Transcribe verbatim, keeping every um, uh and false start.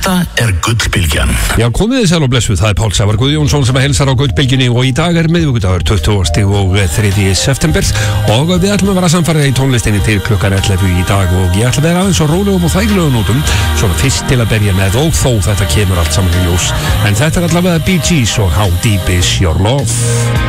Þetta er Gullbylgjan. Já, komið þið sæl og blessuð, það er Páll Sævar Guðjónsson sem að helsar á Gullbylgjunni og í dag er miðvikudagur tuttugasti og þriðji september og við ætlum að vera samfarið í tónlistinni til klukkan ellefu í dag og ég ætla að vera aðeins á rólegum og þægilegum nótum svona fyrst til að berja með og þó þetta kemur allt saman í ljós en þetta er allavega Bee Gees og How Deep Is Your Love.